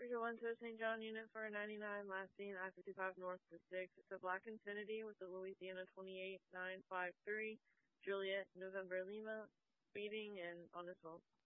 1 to St. John unit for a 99, last seen I-55 north to 6. It's a Black Infinity with the Louisiana 28953, Juliet, November Lima, speeding and on its phone.